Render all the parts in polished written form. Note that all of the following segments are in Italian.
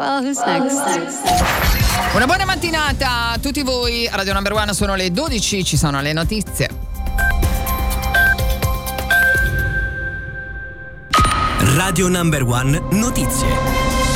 Well, who's next? Una buona mattinata a tutti voi. Radio Number One, sono le 12, ci sono le notizie. Radio Number One notizie.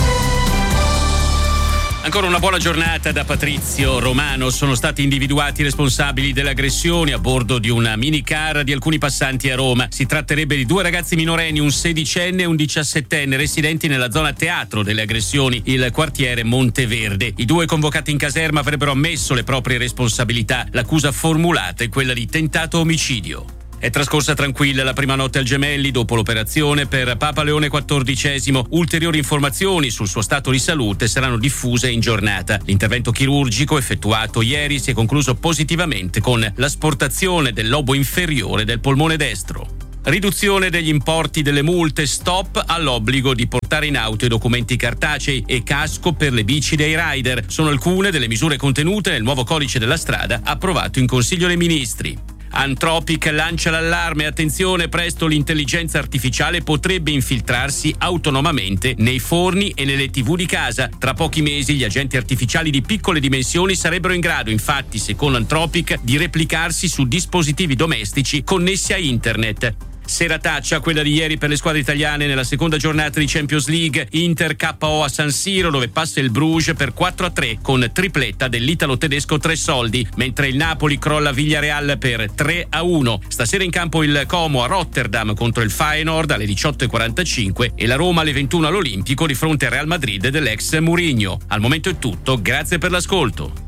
Ancora una buona giornata da Patrizio Romano. Sono stati individuati i responsabili delle aggressioni a bordo di una minicar di alcuni passanti a Roma. Si tratterebbe di 2 ragazzi minorenni, un 16enne e un 17enne, residenti nella zona teatro delle aggressioni, il quartiere Monteverde. I 2 convocati in caserma avrebbero ammesso le proprie responsabilità. L'accusa formulata è quella di tentato omicidio. È trascorsa tranquilla la prima notte al Gemelli dopo l'operazione per Papa Leone XIV. Ulteriori informazioni sul suo stato di salute saranno diffuse in giornata. L'intervento chirurgico effettuato ieri si è concluso positivamente con l'asportazione del lobo inferiore del polmone destro. Riduzione degli importi delle multe, stop all'obbligo di portare in auto i documenti cartacei e casco per le bici dei rider. Sono alcune delle misure contenute nel nuovo codice della strada approvato in Consiglio dei Ministri. Anthropic lancia l'allarme, attenzione, presto l'intelligenza artificiale potrebbe infiltrarsi autonomamente nei forni e nelle TV di casa. Tra pochi mesi gli agenti artificiali di piccole dimensioni sarebbero in grado, infatti, secondo Anthropic, di replicarsi su dispositivi domestici connessi a internet. Serataccia quella di ieri per le squadre italiane nella seconda giornata di Champions League. Inter KO a San Siro, dove passa il Bruges per 4-3 con tripletta dell'italo tedesco Tresoldi, mentre il Napoli crolla Villarreal per 3-1. Stasera in campo il Como a Rotterdam contro il Feyenoord alle 18:45 e la Roma alle 21 all'Olimpico di fronte al Real Madrid dell'ex Mourinho. Al momento è tutto, grazie per l'ascolto.